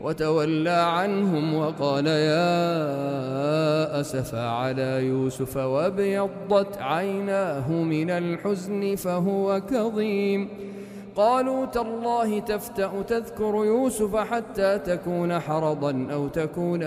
وتولى عنهم وقال يا أسفى على يوسف وابيضت عيناه من الحزن فهو كظيم. قالوا تالله تفتأ تذكر يوسف حتى تكون حرضا أو تكون